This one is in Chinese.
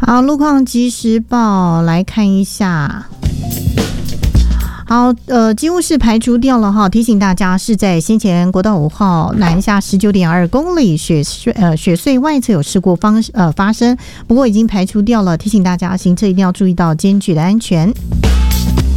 好，路况即时报来看一下。好，几乎是排除掉了哈。提醒大家是在先前国道5号南下19.2公里雪隧外侧有事故发生，不过已经排除掉了。提醒大家行车一定要注意到间距的安全。